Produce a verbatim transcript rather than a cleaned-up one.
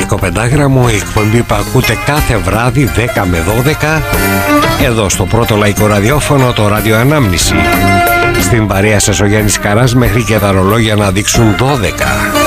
ραδιοφωνικό πεντάγραμμο, η εκπομπή που ακούτε κάθε βράδυ δέκα με δώδεκα εδώ στο πρώτο λαϊκό ραδιόφωνο, το Ράδιο Ανάμνηση. Στην παρέα σας ο Γιάννης Καράς μέχρι και τα ρολόγια να δείξουν δώδεκα.